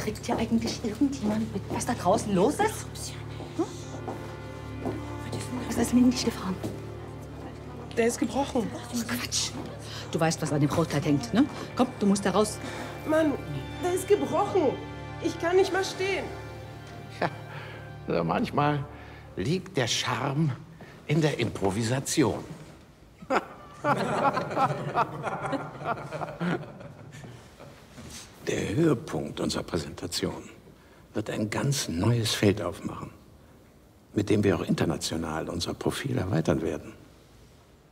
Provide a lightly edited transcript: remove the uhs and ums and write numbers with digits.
Kriegt ja eigentlich irgendjemand mit, was da draußen los ist? Hm? Was ist mit ihm nicht gefahren? Der ist gebrochen. Oh, Quatsch. Du weißt, was an dem Brautkleid hängt, ne? Komm, du musst da raus. Mann, der ist gebrochen. Ich kann nicht mal stehen. Ja, also manchmal liegt der Charme in der Improvisation. Der Höhepunkt unserer Präsentation wird ein ganz neues Feld aufmachen, mit dem wir auch international unser Profil erweitern werden.